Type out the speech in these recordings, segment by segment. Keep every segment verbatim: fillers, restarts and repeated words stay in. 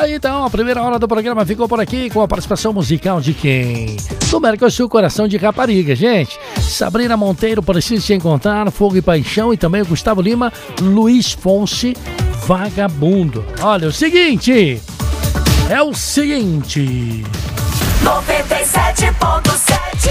aí então, a primeira hora do programa ficou por aqui com a participação musical de quem? Do Mercosul Coração de Rapariga, gente. Sabrina Monteiro, Preciso Te Encontrar, Fogo e Paixão, e também o Gustavo Lima, Luiz Fonse, Vagabundo. Olha, o seguinte, é o seguinte... noventa e sete ponto sete.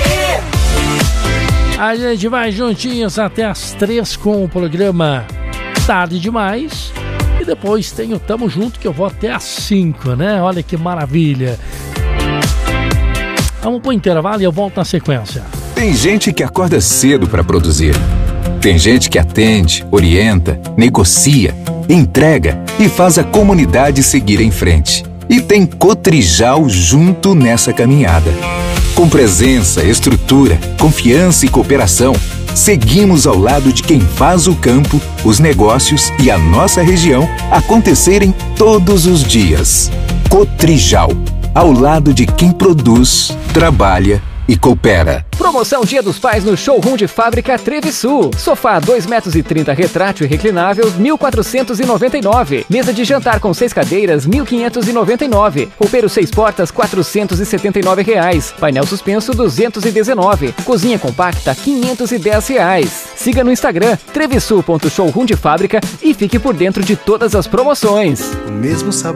A gente vai juntinhos até as três com o programa Tarde Demais. E depois tem o Tamo Junto, que eu vou até às cinco, né? Olha que maravilha. Vamos pro intervalo e eu volto na sequência. Tem gente que acorda cedo para produzir. Tem gente que atende, orienta, negocia, entrega e faz a comunidade seguir em frente. E tem Cotrijal junto nessa caminhada. Com presença, estrutura, confiança e cooperação, seguimos ao lado de quem faz o campo, os negócios e a nossa região acontecerem todos os dias. Cotrijal, ao lado de quem produz, trabalha e coopera. Promoção Dia dos Pais no Showroom de Fábrica Trevisul. Sofá dois metros e trinta retrátil e reclinável, mil quatrocentos e noventa e nove. Mesa de jantar com seis cadeiras, mil quinhentos e noventa e nove. Roupeiro seis portas, quatrocentos e setenta e nove reais. Painel suspenso, duzentos e dezenove. Cozinha compacta, quinhentos e dez reais. Siga no Instagram, trevisul ponto showroom de fábrica e fique por dentro de todas as promoções. O mesmo sabor.